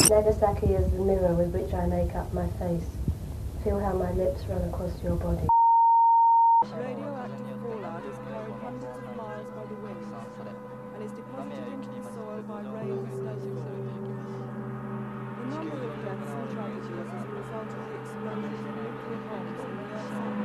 Nagasaki is the mirror with which I make up my face. Feel how my lips run across your body. Radioactive fallout is carried hundreds of miles by the wind and is deposited into the soil by rain and snowfall. The number of deaths and tragedies as a result of the explosion of nuclear bombs in the Earth's